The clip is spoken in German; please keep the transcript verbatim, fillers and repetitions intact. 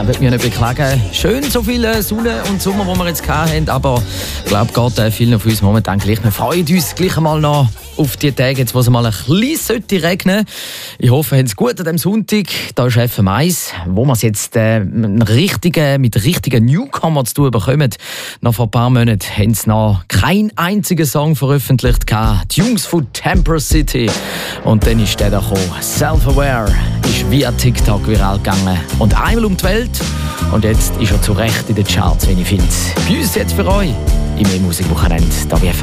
Nein, würde mich nicht beklagen. Schön, so viele Sonne und Sommer, die wir jetzt hatten, aber ich glaube, geht äh, vielen von uns momentan gleich. Wir freuen uns gleich einmal noch auf die Tage, jetzt, wo es mal ein bisschen regnen sollte. Ich hoffe, ihr habt es gut an diesem Sonntag. Da ist F M eins, wo wir es jetzt äh, mit richtigen, mit richtigen Newcomer zu tun bekommen. Noch vor ein paar Monaten haben sie noch keinen einzigen Song veröffentlicht. Die Jungs von Temper City. Und dann ist der da gekommen. Self-Aware ist via TikTok viral gegangen. Und einmal um die Welt. Und jetzt ist er zu Recht in den Charts, wenn ich finde. Bei uns jetzt für euch im E-Musik-Wochenende. Da wie